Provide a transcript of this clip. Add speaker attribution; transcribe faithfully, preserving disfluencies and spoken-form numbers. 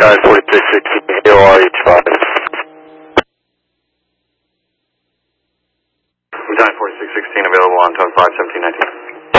Speaker 1: Nine forty-six sixteen, A O R H five. Nine forty-six sixteen available on tone five seventeen nineteen.